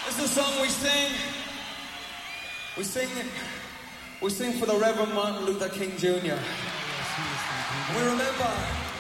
This is a song we sing. We sing it. We sing for the Reverend Martin Luther King Jr. We remember